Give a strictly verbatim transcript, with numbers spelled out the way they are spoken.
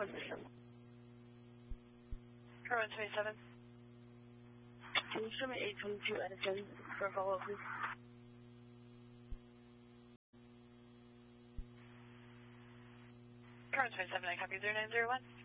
for system. Current twenty-seven. Can you show me eight twenty-two Edison for a follow-up, please? Current twenty-seven, I copy zero nine zero one.